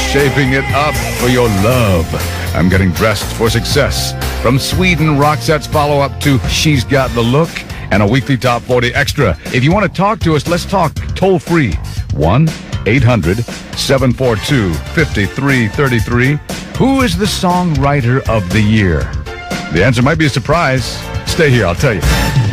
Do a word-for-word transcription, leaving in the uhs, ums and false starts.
shaping it up for your love. I'm getting dressed for success. From Sweden, Roxette's follow-up to She's Got the Look, and a weekly Top forty Extra. If you want to talk to us, let's talk toll-free. one eight hundred seven four two five three three three. Who is the songwriter of the year? The answer might be a surprise. Stay here, I'll tell you.